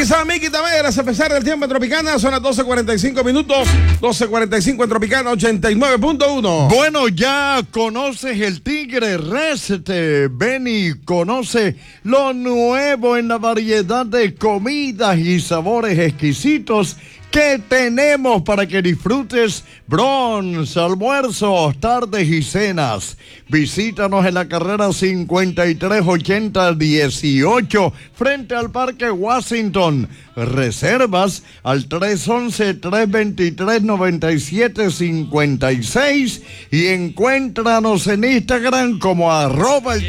Aquí está Miki Taveras, a pesar del tiempo en Tropicana, son las 12:45 minutos, 12:45 en Tropicana 89.1. Bueno, ya conoces el Tigre Recete. Ven y conoce lo nuevo en la variedad de comidas y sabores exquisitos que tenemos para que disfrutes brunch, almuerzos, tardes y cenas. Visítanos en la carrera 538018 frente al Parque Washington. Reservas al 311-323-9756 y encuéntranos en Instagram como @el